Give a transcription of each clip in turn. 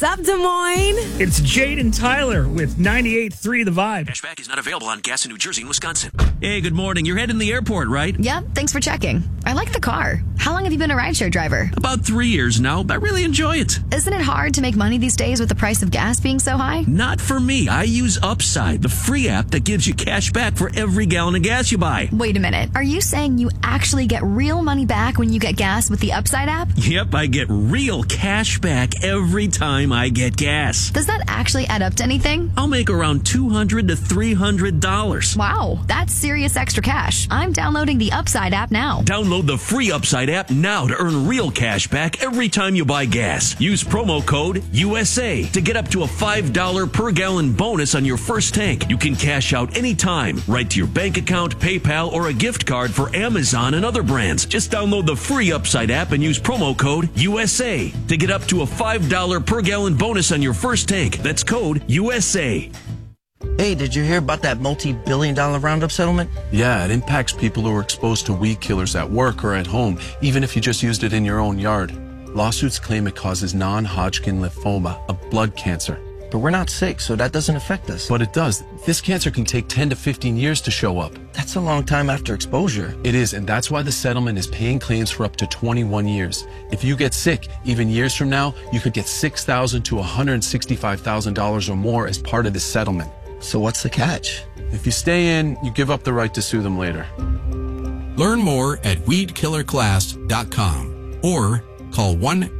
What's up, Des Moines? It's Jade and Tyler with 98.3 The Vibe. Cashback is not available on gas in New Jersey and Wisconsin. Hey, good morning. You're heading to the airport, right? Yep, thanks for checking. I like the car. How long have you been a rideshare driver? About 3 years now, but I really enjoy it. Isn't it hard to make money these days with the price of gas being so high? Not for me. I use Upside, the free app that gives you cash back for every gallon of gas you buy. Wait a minute. Are you saying you actually get real money back when you get gas with the Upside app? Yep, I get real cash back every time I get gas. Does that actually add up to anything? I'll make around $200 to $300. Wow, that's serious extra cash. I'm downloading the Upside app now. Download the free Upside app now to earn real cash back every time you buy gas. Use promo code USA to get up to a $5 per gallon bonus on your first tank. You can cash out anytime, right to your bank account, PayPal, or a gift card for Amazon and other brands. Just download the free Upside app and use promo code USA to get up to a $5 per gallon bonus on your first tank. That's code USA. Hey, did you hear about that multi-billion-dollar Roundup settlement? Yeah, it impacts people who are exposed to weed killers at work or at home, even if you just used it in your own yard. Lawsuits claim it causes non-Hodgkin lymphoma, a blood cancer. But we're not sick, so that doesn't affect us. But it does. This cancer can take 10 to 15 years to show up. That's a long time after exposure. It is, and that's why the settlement is paying claims for up to 21 years. If you get sick, even years from now, you could get $6,000 to $165,000 or more as part of this settlement. So what's the catch? If you stay in, you give up the right to sue them later. Learn more at weedkillerclass.com or call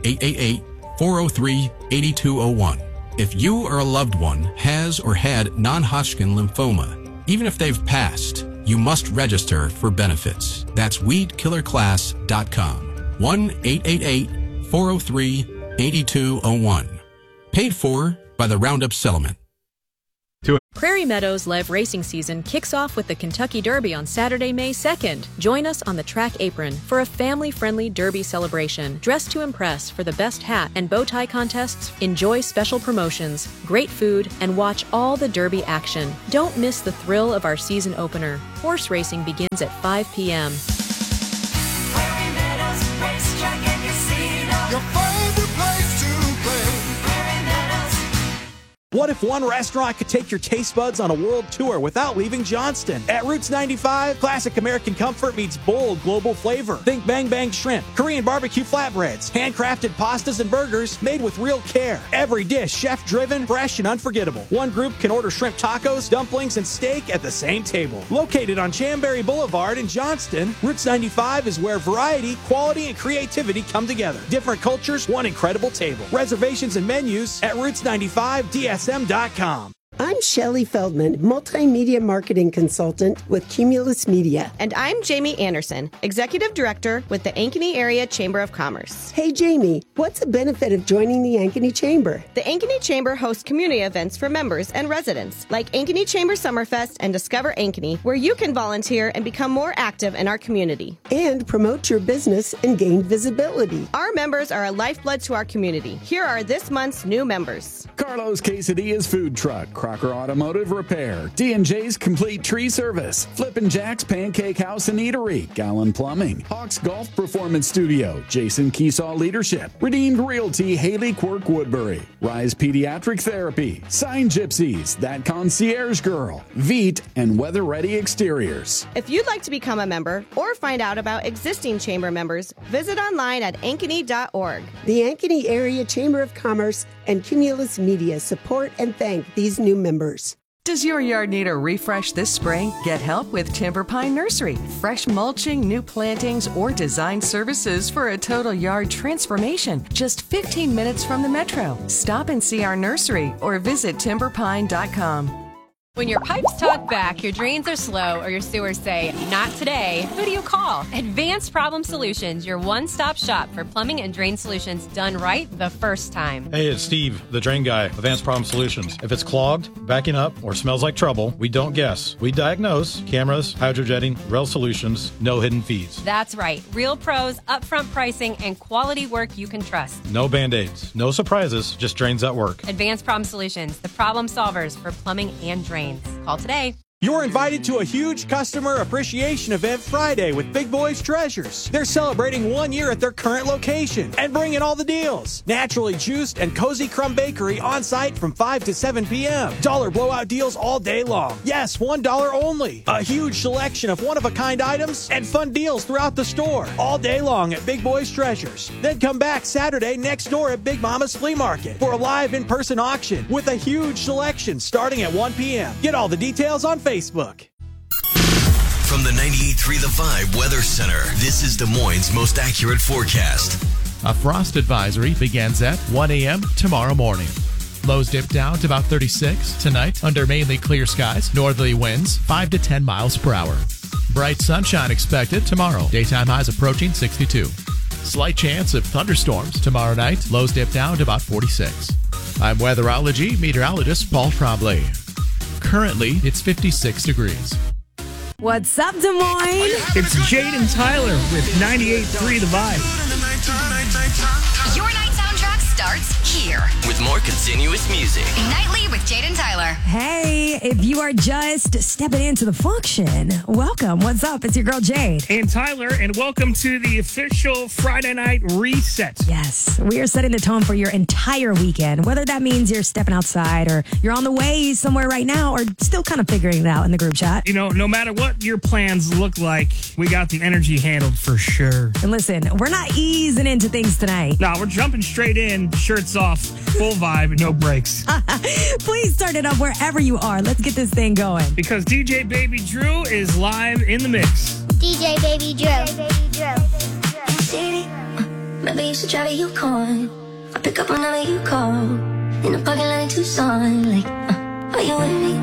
1-888-403-8201. If you or a loved one has or had non-Hodgkin lymphoma, even if they've passed, you must register for benefits. That's weedkillerclass.com. 1-888-403-8201. Paid for by the Roundup Settlement. Prairie Meadows Live Racing Season kicks off with the Kentucky Derby on Saturday, May 2nd. Join us on the track apron for a family-friendly Derby celebration. Dress to impress for the best hat and bow tie contests, enjoy special promotions, great food, and watch all the Derby action. Don't miss the thrill of our season opener. Horse racing begins at 5 p.m. Prairie Meadows Racetrack and Casino. Your favorite place to play. Prairie Meadows. What if one restaurant could take your taste buds on a world tour without leaving Johnston? At Roots 95, classic American comfort meets bold global flavor. Think Bang Bang Shrimp, Korean barbecue flatbreads, handcrafted pastas and burgers made with real care. Every dish chef-driven, fresh, and unforgettable. One group can order shrimp tacos, dumplings, and steak at the same table. Located on Chambary Boulevard in Johnston, Roots 95 is where variety, quality, and creativity come together. Different cultures, one incredible table. Reservations and menus at Roots95DSM.com. I'm Shelley Feldman, multimedia marketing consultant with Cumulus Media. And I'm Jamie Anderson, executive director with the Ankeny Area Chamber of Commerce. Hey, Jamie, what's the benefit of joining the Ankeny Chamber? The Ankeny Chamber hosts community events for members and residents, like Ankeny Chamber Summerfest and Discover Ankeny, where you can volunteer and become more active in our community. And promote your business and gain visibility. Our members are a lifeblood to our community. Here are this month's new members. Carlos Quesadillas Food Truck, Crocker Automotive Repair, D&J's Complete Tree Service, Flippin' Jack's Pancake House and Eatery, Gallon Plumbing, Hawks Golf Performance Studio, Jason Keesaw Leadership, Redeemed Realty, Haley Quirk Woodbury, Rise Pediatric Therapy, Sign Gypsies, That Concierge Girl, Veet, and Weather Ready Exteriors. If you'd like to become a member or find out about existing chamber members, visit online at ankeny.org. The Ankeny Area Chamber of Commerce and Cumulus Media support and thank these new members. Does your yard need a refresh this spring? Get help with Timber Pine Nursery. Fresh mulching, new plantings, or design services for a total yard transformation. Just 15 minutes from the metro. Stop and see our nursery or visit timberpine.com. When your pipes talk back, your drains are slow, or your sewers say, not today, who do you call? Advanced Problem Solutions, your one-stop shop for plumbing and drain solutions done right the first time. Hey, it's Steve, the drain guy, Advanced Problem Solutions. If it's clogged, backing up, or smells like trouble, we don't guess. We diagnose. Cameras, hydrojetting, rail solutions, no hidden fees. That's right. Real pros, upfront pricing, and quality work you can trust. No Band-Aids, no surprises, just drains that work. Advanced Problem Solutions, the problem solvers for plumbing and drains. Call today. You're invited to a huge customer appreciation event Friday with Big Boys Treasures. They're celebrating 1 year at their current location and bringing all the deals. Naturally juiced and Cozy Crumb Bakery on site from 5 to 7 p.m. Dollar blowout deals all day long. Yes, $1 only. A huge selection of one-of-a-kind items and fun deals throughout the store all day long at Big Boys Treasures. Then come back Saturday next door at Big Mama's Flea Market for a live in-person auction with a huge selection starting at 1 p.m. Get all the details on Facebook. From the 98.3 The Vibe Weather Center, this is Des Moines' most accurate forecast. A frost advisory begins at 1 a.m. tomorrow morning. Lows dip down to about 36 tonight under mainly clear skies. Northerly winds 5 to 10 miles per hour. Bright sunshine expected tomorrow. Daytime highs approaching 62. Slight chance of thunderstorms tomorrow night. Lows dip down to about 46. I'm weatherology meteorologist Paul Tremblay. Currently, it's 56 degrees. What's up, Des Moines? It's Jaden Tyler with 98.3 The Vibe. Your night soundtrack starts here. With more continuous music. Nightly with Jaden Tyler. Hey, if you are just stepping into the function, welcome. What's up? It's your girl, Jade. And Tyler, and welcome to the official Friday Night Reset. Yes, we are setting the tone for your entire weekend, whether that means you're stepping outside or you're on the way somewhere right now or still kind of figuring it out in the group chat. You know, no matter what your plans look like, we got the energy handled for sure. And listen, we're not easing into things tonight. No, we're jumping straight in, shirts off, full vibe, no breaks. Please start it up wherever you are. Let's get this thing going. Because DJ Baby Drew is live in the mix. DJ Baby Drew. City, maybe you should try to you coin. I pick up whenever you call. In the parking lot in Tucson, like, are you with me?